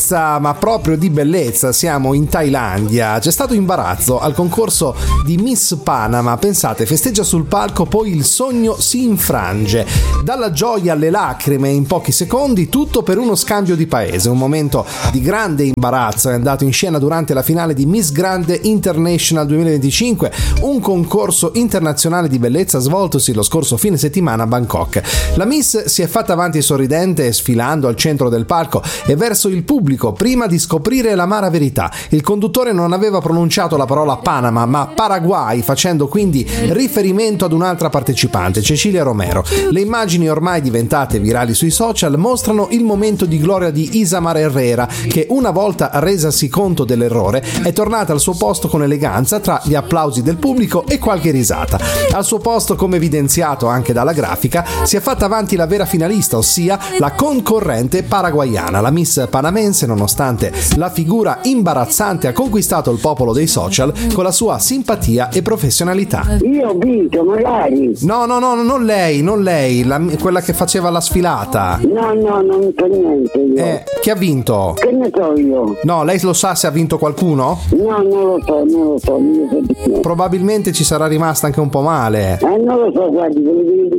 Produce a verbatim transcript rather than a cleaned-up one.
bellezza, ma proprio di bellezza, siamo in Thailandia. C'è stato imbarazzo al concorso di Miss Panama. Pensate, festeggia sul palco, poi il sogno si infrange. Dalla gioia alle lacrime in pochi secondi, tutto per uno scambio di paese. Un momento di grande imbarazzo è andato in scena durante la finale di Miss Grand International duemilaventicinque, un concorso internazionale di bellezza svoltosi lo scorso fine settimana a Bangkok. La Miss si è fatta avanti sorridente, sfilando al centro del palco e verso il pubblico prima di scoprire l'amara verità. Il conduttore non aveva pronunciato la parola Panama, ma Paraguay, facendo quindi riferimento ad un'altra partecipante, Cecilia Romero. Le immagini ormai diventate virali sui social mostrano il momento di gloria di Isamar Herrera, che una volta resasi conto dell'errore è tornata al suo posto con eleganza tra gli applausi del pubblico e qualche risata. Al suo posto, come evidenziato anche dalla grafica, si è fatta avanti la vera finalista, ossia la concorrente paraguayana. La Miss panamense, nonostante la figura imbarazzante, ha conquistato il popolo dei social con la sua simpatia e professionalità. Io ho vinto, magari. No, no, no, non lei, non lei, la, quella che faceva la sfilata. No, no, non so niente io. Eh, chi ha vinto? Che ne so io? No, lei lo sa se ha vinto qualcuno? No, non lo so, non lo so, non lo so di più. Probabilmente ci sarà rimasta anche un po' male. Eh, non lo so, guardi, ve lo devo dire